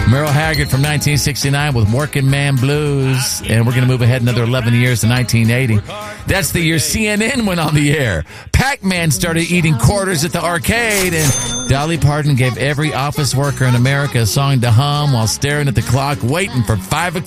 Merle Haggard from 1969 with Working Man Blues. And we're going to move ahead another 11 years to 1980. That's the year CNN went on the air. Pac-Man started eating quarters at the arcade. And Dolly Parton gave every office worker in America a song to hum while staring at the clock waiting for 5 o'clock.